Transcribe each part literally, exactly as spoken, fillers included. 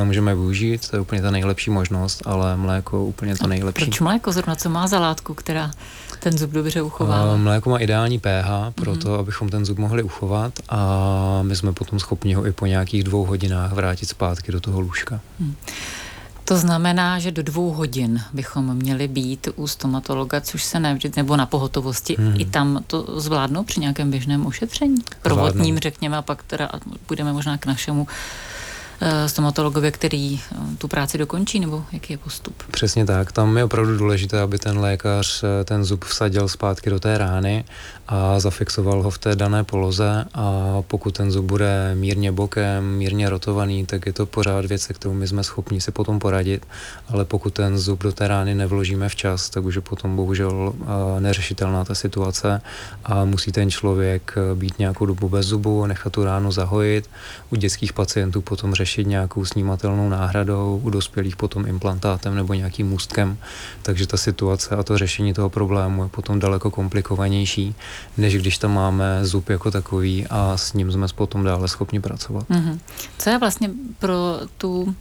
Můžeme využít, to je úplně ta nejlepší možnost, ale mléko úplně to nejlepší. Proč mléko zrovna, co má za látku, která ten zub dobře uchovává? Mléko má ideální pH pro to, mm-hmm. abychom ten zub mohli uchovat a my jsme potom schopni ho i po nějakých dvou hodinách vrátit zpátky do toho lůžka. Hmm. To znamená, že do dvou hodin bychom měli být u stomatologa, což se nevždy, nebo na pohotovosti. Hmm. I tam to zvládnou při nějakém běžném ošetření? Prvotním, řekněme, a pak teda půjdeme možná k našemu stomatologovi, který tu práci dokončí, nebo jaký je postup? Přesně tak. Tam je opravdu důležité, aby ten lékař ten zub vsadil zpátky do té rány a zafixoval ho v té dané poloze, a pokud ten zub bude mírně bokem, mírně rotovaný, tak je to pořád věc, se kterou my jsme schopni si potom poradit, ale pokud ten zub do té rány nevložíme včas, tak už je potom bohužel neřešitelná ta situace a musí ten člověk být nějakou dobu bez zubu, nechat tu ránu zahojit. U dětských pacientů potom řešit nějakou snímatelnou náhradou, u dospělých potom implantátem nebo nějakým můstkem, takže ta situace a to řešení toho problému je potom daleko komplikovanější, než když tam máme zub jako takový a s ním jsme potom dále schopni pracovat. Mm-hmm. Co je vlastně pro tu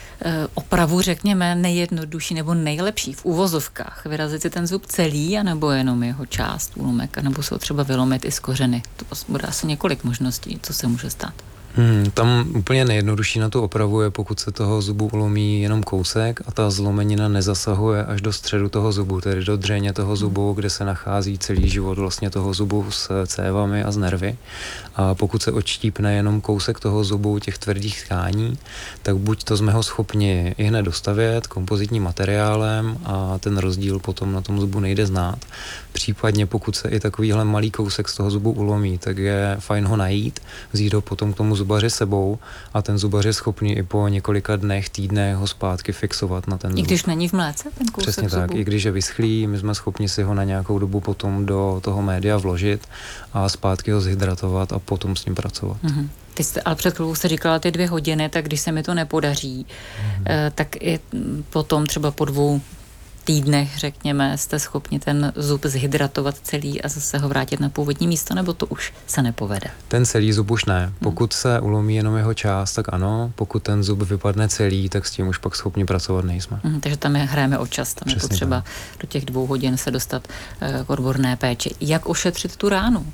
opravu, řekněme, nejjednodušší nebo nejlepší v úvozovkách? Vyrazit si ten zub celý, anebo jenom jeho část, úlomek, anebo se ho třeba vylomit i z kořeny? To bude asi několik možností, co se může stát. Hmm, tam úplně nejjednodušší na tu opravu je, pokud se toho zubu ulomí jenom kousek a ta zlomenina nezasahuje až do středu toho zubu, tedy do dřeně toho zubu, kde se nachází celý život vlastně toho zubu s cévami a s nervy. A pokud se odštípne jenom kousek toho zubu, těch tvrdých tkání, tak buď to jsme ho schopni i hned dostavět kompozitním materiálem a ten rozdíl potom na tom zubu nejde znát. Případně pokud se i takovýhle malý kousek z toho zubu ulomí, tak je fajn ho najít, vzít ho potom k tomu zubaři sebou a ten zubař je schopný i po několika dnech, týdnech ho zpátky fixovat na ten zub. I když není v mléce ten kousek Přesně zubu? tak, i když je vyschlý, my jsme schopni si ho na nějakou dobu potom do toho média vložit a zpátky ho zhydratovat a potom s ním pracovat. Mm-hmm. Ty jste, ale před chvilkou jste říkala ty dvě hodiny, tak když se mi to nepodaří, mm-hmm. eh, tak i potom třeba po dvou týdnech, řekněme, jste schopni ten zub zhydratovat celý a zase ho vrátit na původní místo, nebo to už se nepovede? Ten celý zub už ne. Pokud se ulomí jenom jeho část, tak ano. Pokud ten zub vypadne celý, tak s tím už pak schopni pracovat nejsme. Hmm, takže tam je, hrajeme o čas. Tam je potřeba do těch dvou hodin se dostat uh, k odborné péči. Jak ošetřit tu ránu?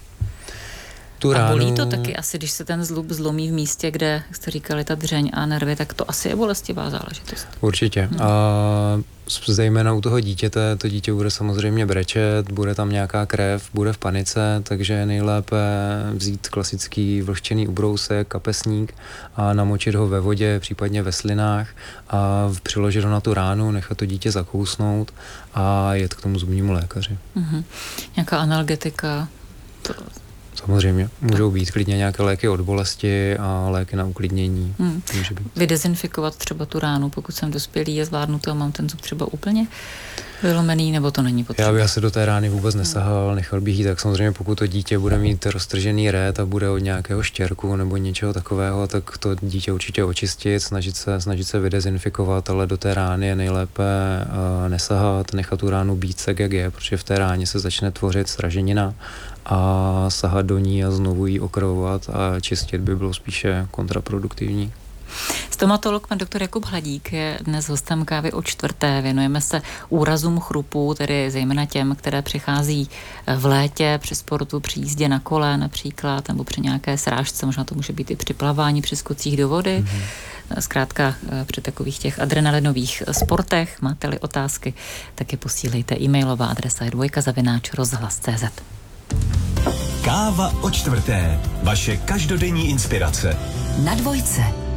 Tu a ránu... bolí to taky asi, když se ten zub zlomí v místě, kde, jak jste říkali, ta dřeň a nervy, tak to asi je bolestivá záležitost. Určitě. Hmm. A zejména u toho dítěte, to dítě bude samozřejmě brečet, bude tam nějaká krev, bude v panice, takže je nejlépe vzít klasický vlhčený ubrousek, kapesník a namočit ho ve vodě, případně ve slinách a přiložit ho na tu ránu, nechat to dítě zakousnout a jet k tomu zubnímu lékaři. Hmm. Nějaká analgetika? To... Samozřejmě. Můžou být klidně nějaké léky od bolesti a léky na uklidnění. Hmm. Může být. Vydezinfikovat třeba tu ránu, pokud jsem dospělý a zvládnu to a mám ten zub třeba úplně vylomený, nebo to není potřeba? Já bych asi do té rány vůbec nesahal, nechal bych jí tak. Samozřejmě pokud to dítě bude mít roztržený rét a bude od nějakého štěrku nebo něčeho takového, tak to dítě určitě očistit, snažit se, snažit se vydezinfikovat, ale do té rány je nejlépe uh, nesahat, nechat tu ránu být tak, jak je, protože v té ráně se začne tvořit sraženina a sahat do ní a znovu ji okravovat a čistit by bylo spíše kontraproduktivní. Stomatolog pan doktor Jakub Hladík je dnes hostem Kávy o čtvrté. Věnujeme se úrazům chrupu, tedy zejména těm, které přichází v létě při sportu, při jízdě na kole například, nebo při nějaké srážce, možná to může být i při plavání, při skocích do vody. Mm-hmm. Zkrátka při takových těch adrenalinových sportech. Máte-li otázky, tak je posílejte. E-mailová adresa je dvojka zavináč rozhlas tečka cé zet. Káva o čtvrté. Vaše každodenní inspirace. Na dvojce.